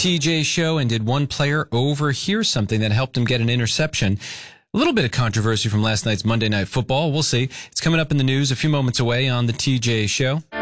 TJ show, and did one player overhear something that helped him get an interception? A little bit of controversy from last night's Monday Night Football. We'll see. It's coming up in the news a few moments away on the TJ show.